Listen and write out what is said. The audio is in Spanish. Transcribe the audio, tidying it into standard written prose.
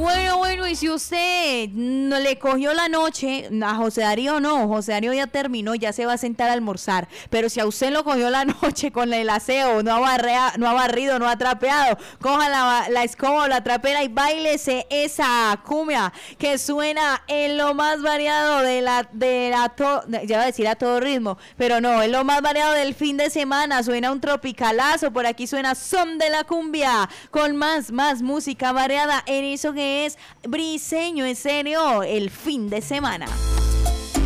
Bueno, y si usted no le cogió la noche, a José Darío no, José Darío ya terminó, ya se va a sentar a almorzar, pero si a usted lo cogió la noche con el aseo, no ha barrido, no ha trapeado, coja la escoba o la trapera y báilese esa cumbia que suena en lo más variado ya iba a decir a todo ritmo, pero no, en lo más variado del fin de semana, suena un tropicalazo, por aquí suena Son de la Cumbia, con más música variada en eso que es Briseño en serio, el fin de semana.